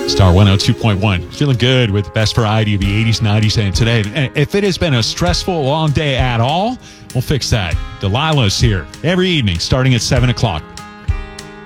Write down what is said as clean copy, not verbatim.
Star 102.1. Feeling good with the best variety of the 80s, 90s, and today. And if it has been a stressful, long day at all, we'll fix that. Delilah's here every evening starting at 7 o'clock.